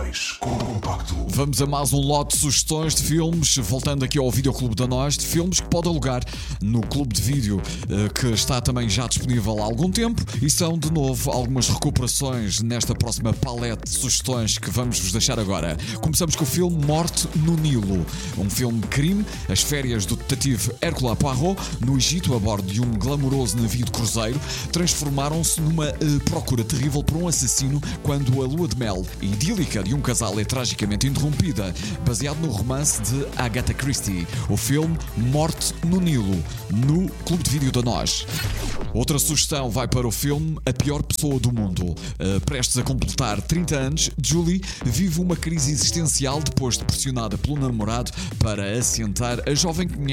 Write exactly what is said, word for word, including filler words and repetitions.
mais compacto. Vamos a mais um lote de sugestões de filmes, voltando aqui ao Videoclube da Nós, de filmes que pode alugar no clube de vídeo, que está também já disponível há algum tempo, e são de novo algumas recuperações nesta próxima palete de sugestões que vamos vos deixar agora. Começamos com o filme Morte no Nilo, um filme de crime, as férias do detetive Hercule Poirot no Egito a bordo de um glamouroso navio de cruzeiro transformaram-se numa uh, procura terrível por um assassino quando a lua de mel idílica de um casal é tragicamente interrompida, baseado no romance de Agatha Christie. O filme Morte no Nilo, no clube de vídeo da Nós. Outra sugestão vai para o filme A Pior Pessoa do Mundo. Uh, prestes a completar trinta anos, Julie vive uma crise existencial depois de pressionada pelo namorado para assentar a jovem que